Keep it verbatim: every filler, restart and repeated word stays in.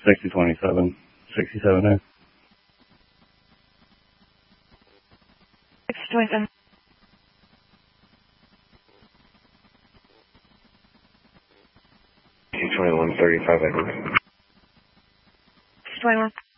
sixty twenty-seven, sixty-seven A. six twenty-seven. two twenty-one thirty-five, I think. twenty-one.